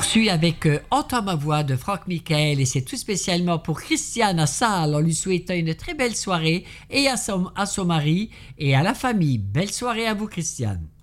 poursuit avec Entends ma voix de Franck Michael et c'est tout spécialement pour Christiane à Salle. On lui souhaite une très belle soirée et à son mari et à la famille. Belle soirée à vous, Christiane.